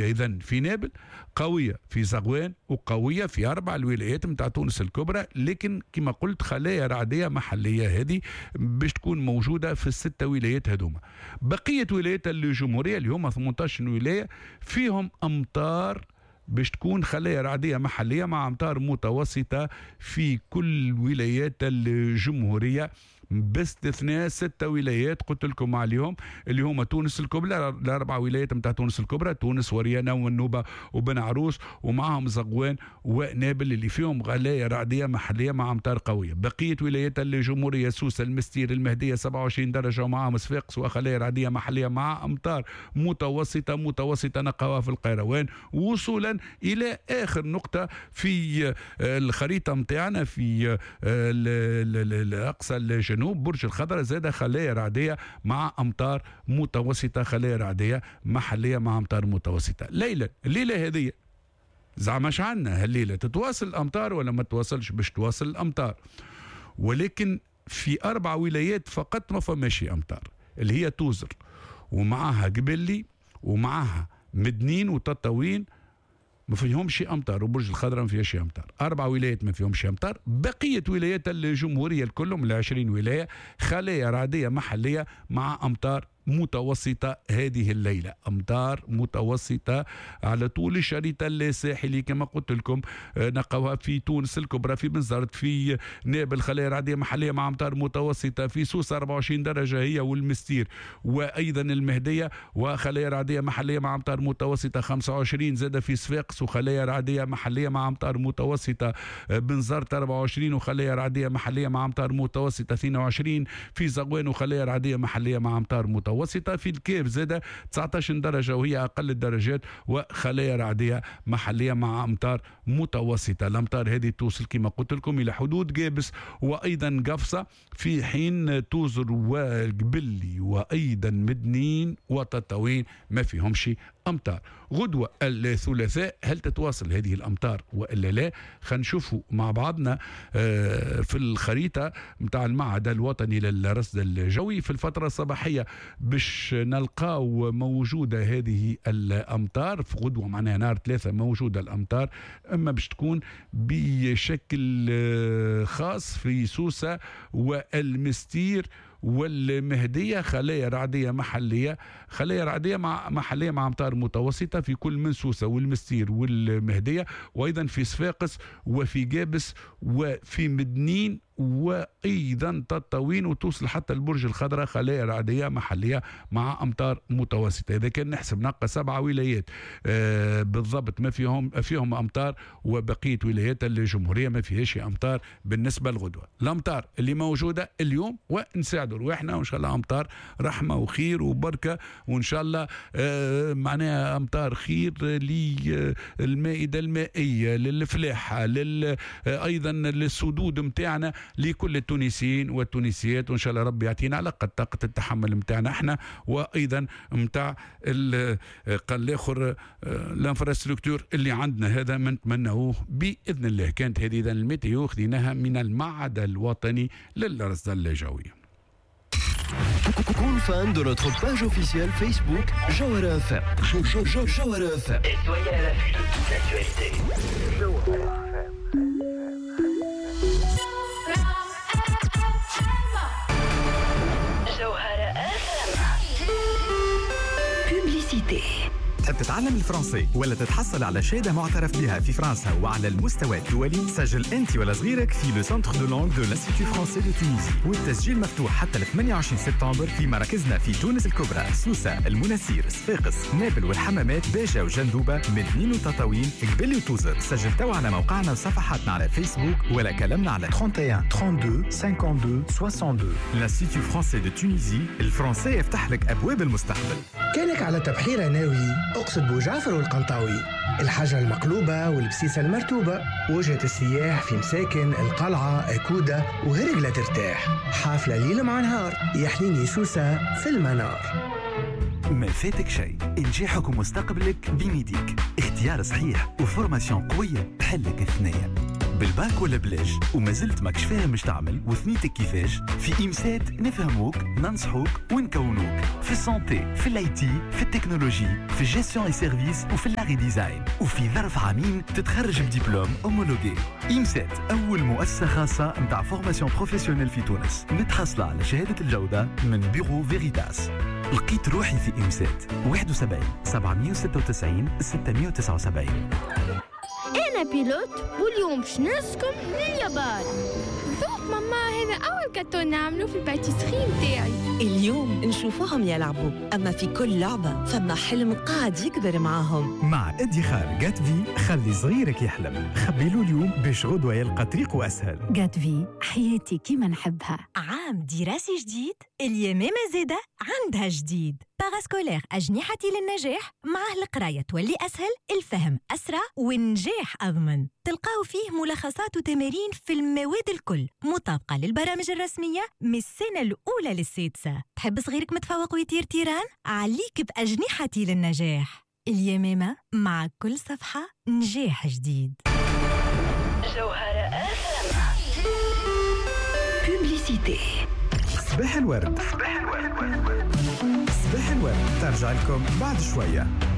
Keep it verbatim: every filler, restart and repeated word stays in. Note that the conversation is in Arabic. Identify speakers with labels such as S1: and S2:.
S1: قوية إذن في نابل، قوية في زغوان، وقوية في أربع الولايات متاع تونس الكبرى. لكن كما قلت خلايا رعدية محلية هذه باش تكون موجودة في الستة ولايات هذوما. بقية ولايات الجمهورية اللي هما ثمانية عشر ولاية فيهم أمطار باش تكون خلايا رعدية محلية مع أمطار متوسطة في كل ولايات الجمهورية باستثناء ستة ولايات قلت لكم عليهم اللي هما تونس الكبرى، الأربع ولايات متاع تونس الكبرى، تونس وريانة والنوبة وبن عروس، ومعهم زغوان ونابل اللي فيهم خلايا رعدية محلية مع أمطار قوية. بقية ولايات الجمهورية سوسة، المستير، المهدية سبعة وعشرين درجة ومعهم صفاقس وخلايا رعدية محلية مع أمطار متوسطة متوسطة نقاوها في القيروان، وصولا إلى آخر نقطة في الخريطة متاعنا في الأقصى الجنوب برج الخضراء، زاد خلايا رعدية مع أمطار متوسطة، خلايا رعدية محلية مع أمطار متوسطة. ليلة الليلة هذه زعما شعلنا هالليلة تتواصل الأمطار ولا ما تواصلش؟ باش تواصل الأمطار، ولكن في أربع ولايات فقط ما فماش أمطار، اللي هي توزر ومعها قبلي ومعها مدنين وتطاوين ما فيهمش امطار، وبرج الخضراء ما فيهاش امطار. اربع ولايات ما فيهمش امطار. بقيه ولايات الجمهوريه الكلهم ال عشرين ولايه خلايا رعديه محليه مع امطار متوسطة هذه الليلة، أمطار متوسطة على طول الشريط الساحلي كما قلت لكم. نقوها في تونس الكبرى، في بنزرت، في نابل خلايا رعدية محلية مع أمطار متوسطة، في سوسة أربعة وعشرين درجة هي والمستير، وأيضا المهدية وخلايا رعدية محلية مع أمطار متوسطة خمسة وعشرين، زاد في صفاقس وخلايا رعدية محلية مع أمطار متوسطة، بنزرت أربعة وعشرين وخلايا رعدية محلية مع أمطار متوسطة اثنين وعشرين، في زغوان وخلايا رعدية محلية مع أمطار متوسطة متوسطة، في الكيف زادة تسعة عشر درجة وهي أقل الدرجات وخلايا رعدية محلية مع أمطار متوسطة. الأمطار هذه توصل كما قلت لكم إلى حدود جابس وأيضا قفصة، في حين توزر وقبلي وأيضا مدنين وتطاوين ما فيهمش أمطار. غدوة الثلاثاء هل تتواصل هذه الأمطار وإلا لا؟ خلينا نشوفوا مع بعضنا في الخريطة متاع المعهد الوطني للرصد الجوي في الفترة الصباحية باش نلقاو موجودة هذه الأمطار في غدوة، معناها نهار ثلاثة موجودة الأمطار، أما باش تكون بشكل خاص في سوسة والمستير والمهدية، خلايا رعدية محلية خلايا رعدية مع محلية مع أمطار متوسطة في كل من سوسة والمستير والمهدية، وأيضا في صفاقس وفي جابس وفي مدنين وأيضا تطاوين، وتوصل حتى البرج الخضراء خلايا رعدية محلية مع أمطار متوسطة. إذا كان نحسب نقى سبعة ولايات آه بالضبط ما فيهم فيهم أمطار، وبقية ولايات الجمهورية ما فيهاش أمطار بالنسبة للغدوة. الأمطار اللي موجودة اليوم ونساعدوا رواحنا وإن شاء الله أمطار رحمة وخير وبركة، وإن شاء الله آه معناها أمطار خير للمائدة المائية، للفلاحة، لل أيضا للسدود متاعنا لكل التونسيين والتونسيات، وإن شاء الله ربي يعطينا على قد طاقة التحمل متاعنا احنا، وأيضا متاع قال الآخر الانفراستركتور اللي عندنا هذا من نتمنوه بإذن الله. كانت هذه إذن الميتيو خذيناها من المعهد الوطني للرصد الجوي.
S2: كون فان de notre page officielle Facebook Jawara F M. Jawara F M.
S3: Et soyez à l'affût de toute l'actualité. Jawara F M.
S2: Publicité. تحب تتعلم الفرنسي ولا تتحصل على شهادة معترف بها في فرنسا وعلى المستوى الدولي؟ سجل أنت ولا صغيرك في لو سنتر دو لونغ دو لانستيتو فرونسي دو تونيزي، والتسجيل مفتوح حتى ل ثمانية وعشرين سبتمبر في مراكزنا في تونس الكبرى، سوسة، المناسير، صفاقس، نابل والحمامات، باجة وجندوبة، مدنين وتطاوين، قبلي وتوزر. سجل توا على موقعنا وصفحاتنا على فيسبوك ولا كلمنا على واحد وثلاثين اثنين وثلاثين خمسة وخمسين واحد وستين. لانستيتو فرونسي دو تونيزي، الفرنسي يفتح لك أبواب المستقبل.
S4: كانك على تبحيرة ناوي اقصد بوجعفر والقنطاوي، الحاجة المقلوبة والبسيسة المرتوبة، وجهة السياح في مساكن القلعة أكودة وهرقلة ترتاح، حافلة ليل مع نهار، يحليني سوسة في المنار.
S5: ما فاتك شيء، إنجاحك ومستقبلك بميديك، اختيار صحيح وفورماسيون قوية تحلك الثنية. بالباك ولا بلاش وما زلت ماكش فاهم مش تعمل وثنيتك كيفاش؟ في إمسات نفهموك ننصحوك ونكونوك. في السانتي، في الاي تي، في التكنولوجي، في الجيستيون اي سيرفيس وفي اللاري ديزاين. وفي ظرف عامين تتخرج بدبلوم اومولوجي. إيمسيت أول مؤسسة خاصة متاع فورماسيون بروفيسيونيل في تونس، متحصلة على شهادة الجودة من بيرو فيريتاس. لقيت روحي في إيمسيت. واحد وسبعين سبعمية وستة وتسعين ستمية وتسعة وسبعين.
S6: أنا بيلوت واليوم باش نرسكم لليابان. ذوق ماما هذا أول كاتو نعملو في الباتيسري متاعي.
S7: اليوم نشوفوهم يلعبوا، أما في كل لعبة فما حلم قاعد يكبر معاهم.
S2: مع ادخار جات في خلي صغيرك يحلم. خبيلو اليوم باش غدوة يلقى طريقه أسهل.
S8: جات في حياتي كيما نحبها.
S9: عام دراسي جديد، اليمامة زادة عندها جديد. باراسكولير أجنحتي للنجاح، معه القراية تولي أسهل، الفهم أسرع والنجاح أضمن. تلقاو فيه ملخصات وتمارين في المواد الكل، مطابقة للبرامج الرسمية من السنة الأولى للسادسة. تحب صغيرك متفوق ويطير تيران؟ عليك بأجنحتي للنجاح. اليمامة، مع كل صفحة نجاح جديد.
S3: جوهرة أف
S4: بوبليسيتي.
S2: صباح الورد. صباح الورد. صباح الورد ترجع لكم بعد شوية.